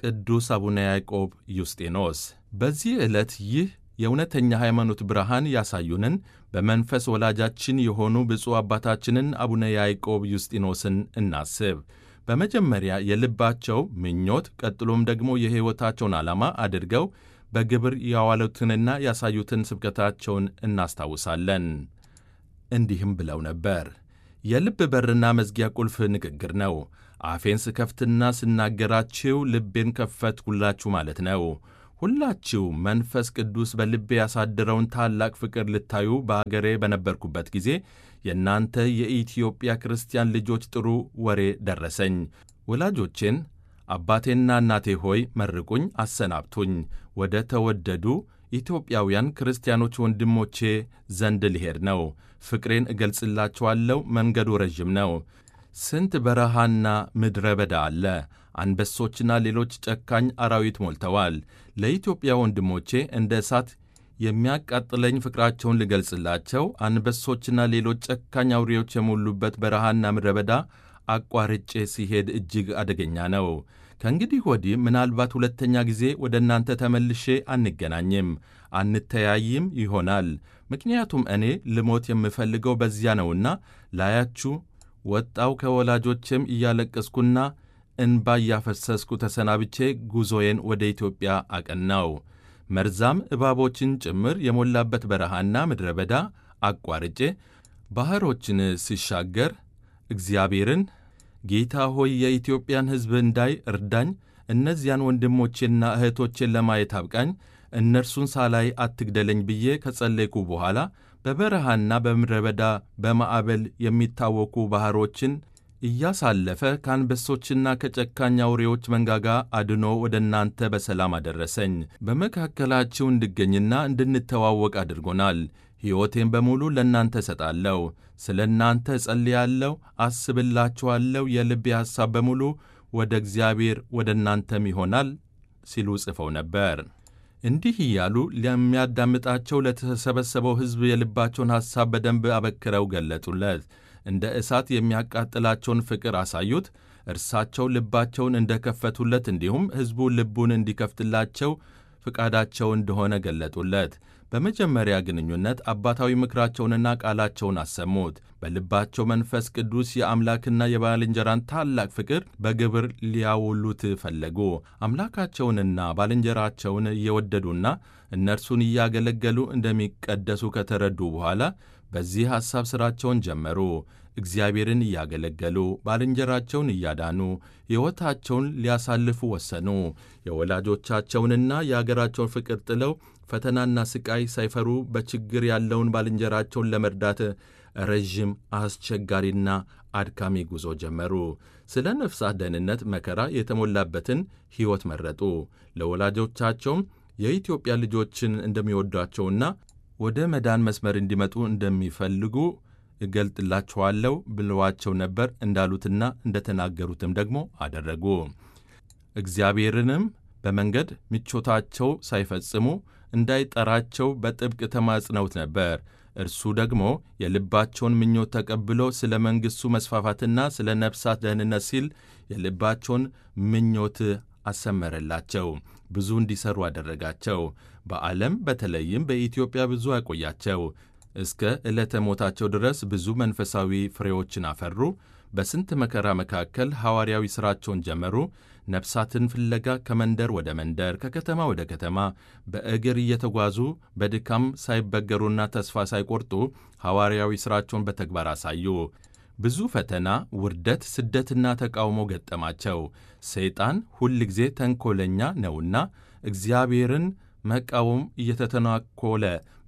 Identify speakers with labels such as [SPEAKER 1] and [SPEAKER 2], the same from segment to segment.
[SPEAKER 1] ቅዱስ አቡነ ያዕቆብ ዩስጢኖስ። በዚህ ዕለት ይህ የእውነተኛ ሃይማኖት ብርሃን ያሳዩንን በመንፈስ ወላጃችን የሆኑ ብፁዕ አባታችንን አቡነ ያዕቆብ ዩስጢኖስን እናስብ። በመጀመሪያ የልባቸው ምኞት ቀጥሎም ደግሞ የሕይወታቸውን ዓላማ አድርገው በግብር ያዋሉትንና ያሳዩትን ስብከታቸውን እናስታውሳለን። እንዲህም ብለው ነበር። የልብ በርና መዝጊያ ቁልፍ ንግግር ነው። አፌን ስከፍትና ስናገራችሁ ልቤን ከፈትሁላችሁ ማለት ነው። ሁላችሁ መንፈስ ቅዱስ በልቤ ያሳደረውን ታላቅ ፍቅር ልታዩ በአገሬ በነበርኩበት ጊዜ የእናንተ የኢትዮጵያ ክርስቲያን ልጆች ጥሩ ወሬ ደረሰኝ። ወላጆቼን አባቴና እናቴ ሆይ መርቁኝ፣ አሰናብቱኝ። ወደ ተወደዱ ኢትዮጵያውያን ክርስቲያኖች ወንድሞቼ ዘንድ ልሄድ ነው። ፍቅሬን እገልጽላችኋለሁ። መንገዱ ረዥም ነው። ስንት በረሃና ምድረ በዳ አለ። አንበሶችና ሌሎች ጨካኝ አራዊት ሞልተዋል። ለኢትዮጵያ ወንድሞቼ እንደ እሳት የሚያቃጥለኝ ፍቅራቸውን ልገልጽላቸው አንበሶችና ሌሎች ጨካኝ አውሬዎች የሞሉበት በረሃና ምድረ በዳ አቋርጬ ሲሄድ እጅግ አደገኛ ነው። ከእንግዲህ ወዲህ ምናልባት ሁለተኛ ጊዜ ወደ እናንተ ተመልሼ አንገናኝም፣ አንተያይም ይሆናል። ምክንያቱም እኔ ልሞት የምፈልገው በዚያ ነውና ላያችሁ ወጣው። ከወላጆቼም እያለቀስኩና እንባ እያፈሰስኩ ተሰናብቼ ጉዞዬን ወደ ኢትዮጵያ አቀናው። መርዛም እባቦችን ጭምር የሞላበት በረሃና ምድረ በዳ አቋርጬ ባሕሮችን ሲሻገር እግዚአብሔርን ጌታ ሆይ የኢትዮጵያን ሕዝብ እንዳይ እርዳኝ፣ እነዚያን ወንድሞቼና እህቶቼን ለማየት አብቃኝ፣ እነርሱን ሳላይ አትግደለኝ ብዬ ከጸለይኩ በኋላ በበረሃና በምድረ በዳ በማዕበል የሚታወኩ ባሕሮችን እያሳለፈ ከአንበሶችና ከጨካኝ አውሬዎች መንጋጋ አድኖ ወደ እናንተ በሰላም አደረሰኝ። በመካከላችሁ እንድገኝና እንድንተዋወቅ አድርጎናል። ሕይወቴን በሙሉ ለእናንተ እሰጣለሁ። ስለ እናንተ እጸልያለሁ፣ አስብላችኋለሁ። የልቤ ሐሳብ በሙሉ ወደ እግዚአብሔር ወደ እናንተም ይሆናል ሲሉ ጽፈው ነበር። እንዲህ እያሉ ለሚያዳምጣቸው ለተሰበሰበው ሕዝብ የልባቸውን ሐሳብ በደንብ አበክረው ገለጡለት። እንደ እሳት የሚያቃጥላቸውን ፍቅር አሳዩት። እርሳቸው ልባቸውን እንደ ከፈቱለት እንዲሁም ሕዝቡ ልቡን እንዲከፍትላቸው ፍቃዳቸው እንደሆነ ገለጡለት። በመጀመሪያ ግንኙነት አባታዊ ምክራቸውንና ቃላቸውን አሰሙት። በልባቸው መንፈስ ቅዱስ የአምላክና የባልንጀራን ታላቅ ፍቅር በግብር ሊያውሉት ፈለጉ። አምላካቸውንና ባልንጀራቸውን እየወደዱና እነርሱን እያገለገሉ እንደሚቀደሱ ከተረዱ በኋላ በዚህ ሐሳብ ሥራቸውን ጀመሩ። እግዚአብሔርን እያገለገሉ ባልንጀራቸውን እያዳኑ ሕይወታቸውን ሊያሳልፉ ወሰኑ። የወላጆቻቸውንና የአገራቸውን ፍቅር ጥለው ፈተናና ሥቃይ ሳይፈሩ በችግር ያለውን ባልንጀራቸውን ለመርዳት ረዥም አስቸጋሪና አድካሚ ጉዞ ጀመሩ። ስለ ነፍሳት ደህንነት መከራ የተሞላበትን ሕይወት መረጡ። ለወላጆቻቸውም የኢትዮጵያ ልጆችን እንደሚወዷቸውና ወደ መዳን መስመር እንዲመጡ እንደሚፈልጉ እገልጥላችኋለሁ ብለዋቸው ነበር። እንዳሉትና እንደተናገሩትም ደግሞ አደረጉ። እግዚአብሔርንም በመንገድ ምቾታቸው ሳይፈጽሙ እንዳይጠራቸው በጥብቅ ተማጽነውት ነበር። እርሱ ደግሞ የልባቸውን ምኞት ተቀብሎ ስለ መንግሥቱ መስፋፋትና ስለ ነፍሳት ደህንነት ሲል የልባቸውን ምኞት አሰመረላቸው። ብዙ እንዲሠሩ አደረጋቸው። በዓለም በተለይም በኢትዮጵያ ብዙ አቆያቸው። እስከ ዕለተ ሞታቸው ድረስ ብዙ መንፈሳዊ ፍሬዎችን አፈሩ። በስንት መከራ መካከል ሐዋርያዊ ሥራቸውን ጀመሩ። ነፍሳትን ፍለጋ ከመንደር ወደ መንደር፣ ከከተማ ወደ ከተማ በእግር እየተጓዙ በድካም ሳይበገሩና ተስፋ ሳይቆርጡ ሐዋርያዊ ሥራቸውን በተግባር አሳዩ። ብዙ ፈተና፣ ውርደት፣ ስደትና ተቃውሞ ገጠማቸው። ሰይጣን ሁል ጊዜ ተንኰለኛ ነውና እግዚአብሔርን መቃወም እየተተናኰለ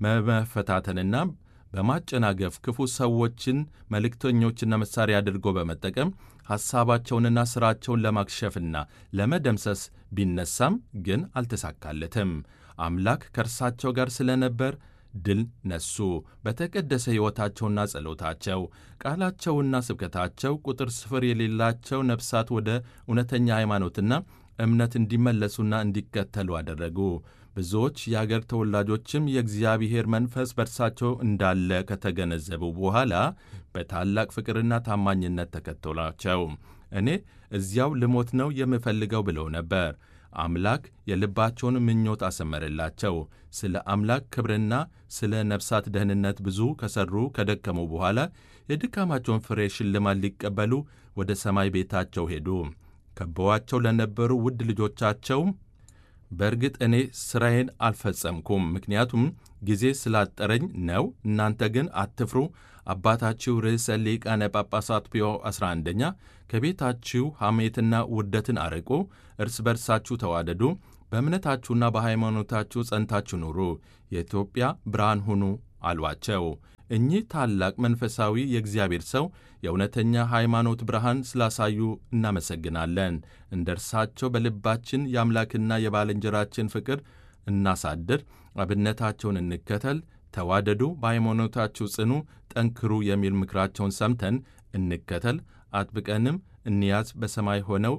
[SPEAKER 1] በመፈታተንና በማጨናገፍ ክፉ ሰዎችን መልእክተኞችና መሣሪያ አድርጎ በመጠቀም ሐሳባቸውንና ሥራቸውን ለማክሸፍና ለመደምሰስ ቢነሳም ግን አልተሳካለትም። አምላክ ከእርሳቸው ጋር ስለ ነበር ድል ነሱ። በተቀደሰ ሕይወታቸውና ጸሎታቸው፣ ቃላቸውና ስብከታቸው ቁጥር ስፍር የሌላቸው ነፍሳት ወደ እውነተኛ ሃይማኖትና እምነት እንዲመለሱና እንዲከተሉ አደረጉ። ብዙዎች የአገር ተወላጆችም የእግዚአብሔር መንፈስ በእርሳቸው እንዳለ ከተገነዘቡ በኋላ በታላቅ ፍቅርና ታማኝነት ተከተሏቸው። እኔ እዚያው ልሞት ነው የምፈልገው ብለው ነበር። አምላክ የልባቸውን ምኞት አሰመረላቸው። ስለ አምላክ ክብርና ስለ ነፍሳት ደህንነት ብዙ ከሠሩ ከደከሙ በኋላ የድካማቸውን ፍሬ ሽልማት ሊቀበሉ ወደ ሰማይ ቤታቸው ሄዱ። ከበዋቸው ለነበሩ ውድ ልጆቻቸው በእርግጥ እኔ ሥራዬን አልፈጸምኩም፣ ምክንያቱም ጊዜ ስላጠረኝ ነው። እናንተ ግን አትፍሩ። አባታችሁ ርዕሰ ሊቃነ ጳጳሳት ፒዮ 11ኛ ከቤታችሁ ሐሜትና ውርደትን አርቁ፣ እርስ በርሳችሁ ተዋደዱ፣ በእምነታችሁና በሃይማኖታችሁ ጸንታችሁ ኑሩ፣ የኢትዮጵያ ብርሃን ሁኑ አሏቸው። እኚህ ታላቅ መንፈሳዊ የእግዚአብሔር ሰው የእውነተኛ ሃይማኖት ብርሃን ስላሳዩ እናመሰግናለን። እንደ እርሳቸው በልባችን የአምላክና የባልንጀራችን ፍቅር እናሳድር፣ አብነታቸውን እንከተል፣ ተዋደዱ፣ በሃይማኖታችሁ ጽኑ፣ ጠንክሩ የሚል ምክራቸውን ሰምተን እንከተል፣ አጥብቀንም እንያዝ። በሰማይ ሆነው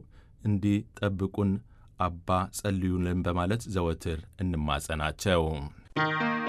[SPEAKER 1] እንዲጠብቁን አባ ጸልዩልን በማለት ዘወትር እንማጸናቸው።